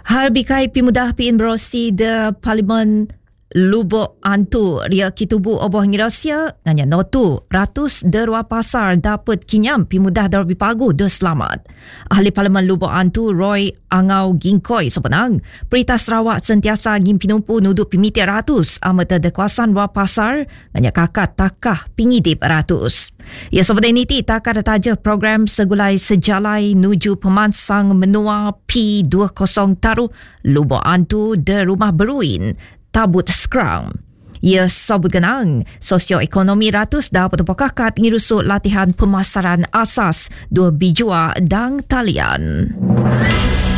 Harbikai pimudah pin berosi de Parlimen Lubuk Antu ria kitubu oboh ngirasia nganya notu ratus derwa pasar dapat kinyam pimudah darbi pagu de selamat. Ahli Parlimen Lubuk Antu Roy Angau Gingkoi sebenang Perintah Sarawak sentiasa ngin pinumpu nuduk pimiti ratus amata de kawasan wa pasar nganya kakat takah pingidip ratus. Ya sebenarnya niti takar taja program segulai sejalai nuju pemansang menua P20 taruh Lubuk Antu de Rumah Beruin Tabut Scrum. Ia sabut genang sosioekonomi ratus dapat berkakat ngirusut latihan pemasaran asas dua bijua dan talian.